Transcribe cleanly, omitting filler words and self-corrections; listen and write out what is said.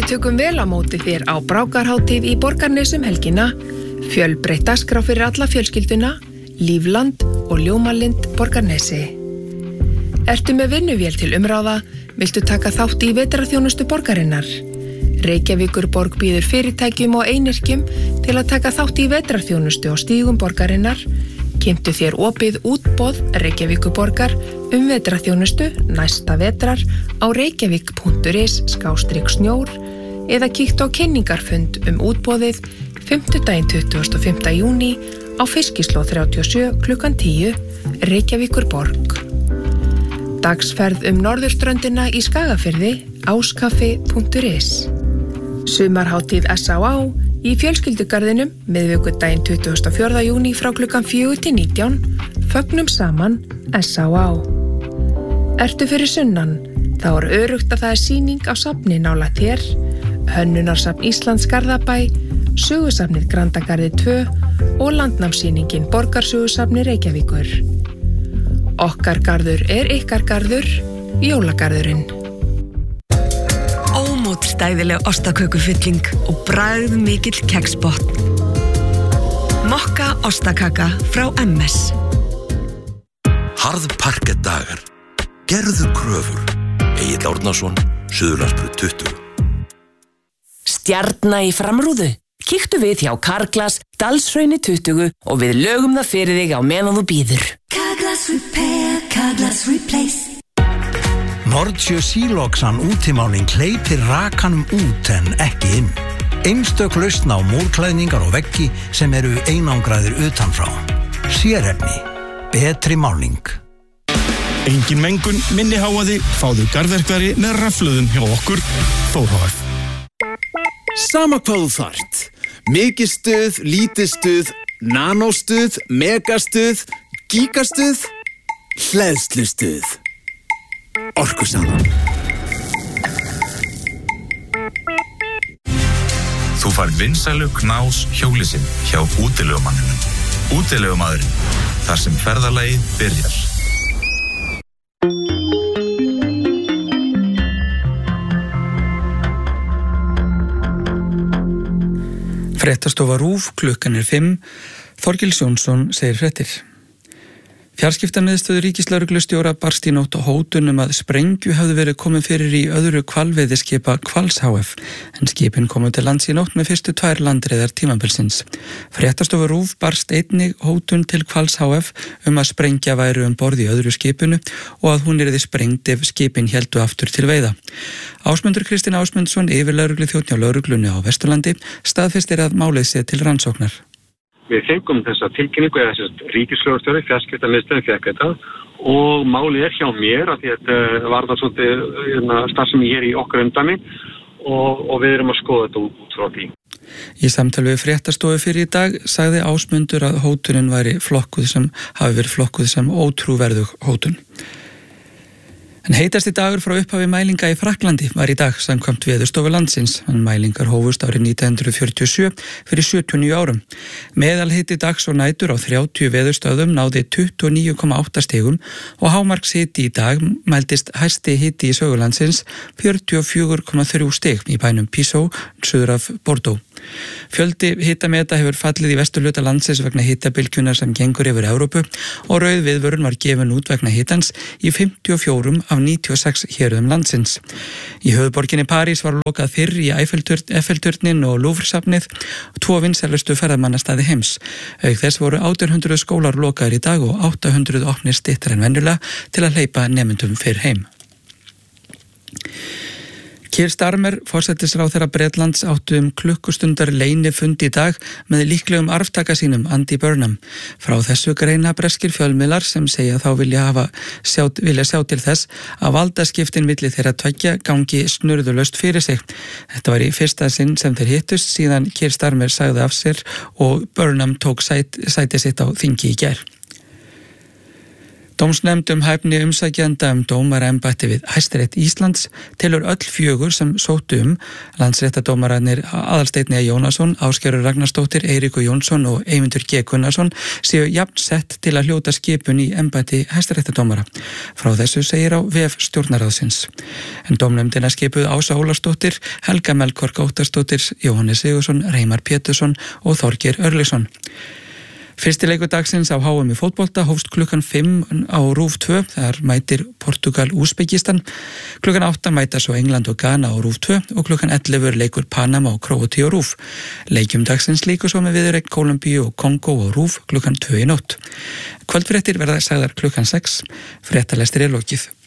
tökum vel á móti þér á Brákarhátíð í Borgarnesum helgina, fjölbreytt dagskrá fyrir alla fjölskylduna, Lífland og Ljómalind Borgarnesi. Ertu með vinnuvél til umráða, viltu taka þátt í vetrarþjónustu borgarinnar? Reykjavíkurborg býður fyrirtækjum og einyrkjum til að taka þátt í vetrarþjónustu á stígum borgarinnar. Kynntu þér opið útboð Reykjavíkurborgar vetrarþjónustu næsta vetrar á reykjavík.is/snjór eða kíktu á kynningarfund útboðið 25. júní á Fiskislóð 37 klukkan 10, Reykjavíkurborg. Dagsferð norðurströndina í Skagafirði, áskaffi.is. Sumarhátíð S.A.A. í fjölskyldugarðinum miðvikudaginn 24. júní frá klukkan 4 til 19, fögnum saman S.A.A. Ertu fyrir sunnan, þá öruggt að það sýning á safni nálægt þér, Hönnunarsafn Íslands Garðabæ, Sögusafnið Grandagarði 2 og landnámssýningin Borgarsögusafni Reykjavíkur. Okkar garður ykkar garður, jólagarðurinn. Ómótstæðileg ostakökufylling og bragð mikill keksbotn. Mokka ostakaka frá MS. Harðparkettdagar. Gerðu kröfur. Egill Árnason, Suðurlandsbraut 20. Stjarna í framrúðu. Kíktu við hjá Carglass, Dalshrauni 20 og við lögum það fyrir þig á meðan þú bíður. Carglass Repair, Carglass Replace. Nordsjö Síloksan útimáling hleypir rakanum út en ekki inn. Einstök lausn á múrklæðningar og veggi sem eru einangraðir utanfrá. Sérefni. Betri máling. Engin mengun, minni háaði, fáðu garðverkvari með rafhlöðum hjá okkur, Þór HF. Sama hvað þú þarft. Mikið stuð, lítið stuð, nanóstuð, megastuð, gigastuð, hleðslustuð. Orkusaman. Þú fær vinsælu knás hjólisinn hjá útilegumanninum. Útilegumadurinn, þar sem ferðalagið byrjar. Fréttastofa RÚV, klukkan 5, Þorgils Jónsson segir fréttir. Fjarskiptamiðstöð ríkislögreglustjóra barst í nótt á hótun að sprengju hafði verið komið fyrir í öðru hvalveiðiskipa Hvals HF, en skipin komu til lands í nótt með fyrstu 2 landreiðar tímabilsins. Fréttastofa RÚV barst einnig hótun til Hvals HF að sprengja væri borð í öðru skipinu og að hún yrði sprengt ef skipin héldu aftur til veiða. Ásmundur Kristinn Ásmundsson, yfirlögregluþjónn hjá lögreglunni á Vesturlandi, staðfestir að málið sé til rannsóknar. Við fengum þessa tilkynningu eða þess ríkislögreglustjóri, fjarskiptamiðstöðin fékk þetta og málið hjá mér af því að þetta var það svolítið starfsemi hér í okkar umdæmi og við erum að skoða þetta út frá því. Í samtali við fréttastofu fyrir í dag sagði Ásmundur að hótunin hafi verið flokkuð sem ótrúverðug hótun. En heitasti dagur frá upphafi mælinga í Frakklandi var í dag samkvæmt Veðurstofu landsins, en mælingar hófust árið 1947 fyrir 79 árum. Meðalhiti dags og nætur á 30 veðurstöðum náði 29,8 stigum og hámarkshiti í dag mældist hæsti hiti í sögulandsins 44,3 stig í bænum Písó, suður af Bordeaux. Fjöldi hitameta hefur fallið í vesturhluta landsins vegna hitabylgjunnar sem gengur yfir Evrópu og rauð viðvörun var gefin út vegna hitans í 54 af 96 héruðum landsins. Í höfuðborginni París var lokað fyrr í Eiffelturnin og Louvre-safnið, 2 vinsælustu ferðamannastaði heims. Auk þess voru 1800 skólar lokaðir í dag og 800 opnir styttra en venjulega til að hleypa nemendum fyrr heim. Keir Starmer, forsætisráðherra Bretlands, áttu klukkustundar leynifund í dag með líklegum arftaka sínum, Andy Burnham. Frá þessu greina breskir fjölmiðlar sem segja þá vilja sjá til þess að valdaskiptin milli þeirra tveggja gangi snurðulaust fyrir sig. Þetta var í fyrsta sinn sem þeir hittust síðan Keir Starmer sagði af sér og Burnham tók sæti sitt á þingi í gær. Dómsnefnd hæfni umsækjanda dómaraembætti við Hæstarétt Íslands telur öll 4 sem sóttu landsréttardómararnir Aðalsteinn E. Jónasson, Ásgerður Ragnarsdóttir, Eiríkur Jónsson og Eymundur G. Gunnarsson séu jafn sett til að hljóta skipun í embætti hæstaréttardómara. Frá þessu segir á vef stjórnarráðsins. En dómnefndina skipuð Ása Ólafsdóttir, Helga Melkorka Óttarsdóttir, Jóhannes Sigurðsson, Reimar Pétursson og Þorgeir Örlygsson. Fyrsti leikur dagsins á HM í fótbolta hófst klukkan 5 á RÚV 2, þar mætir Portugal Úsbekistan, klukkan 8 mæta svo England og Ghana á RÚV 2 og klukkan 11 leikur Panama og Króatíu á RÚV. Leikjum dagsins líkur svo með viðureign Kólumbíu og Kongó á RÚV klukkan 2 í nótt. Kvöldfréttir verða sagðar klukkan 6, fréttalestir lokið.